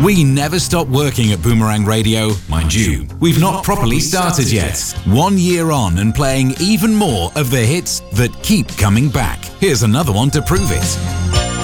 We never stop working at Boomerang Radio, mind you. We've not properly started yet. 1 year on and playing even more of the hits that keep coming back. Here's another one to prove it.